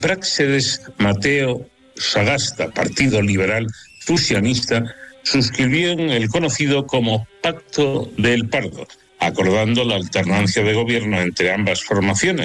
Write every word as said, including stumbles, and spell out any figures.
Práxedes Mateo Sagasta, Partido Liberal Fusionista, suscribieron el conocido como Pacto del Pardo, acordando la alternancia de gobierno entre ambas formaciones.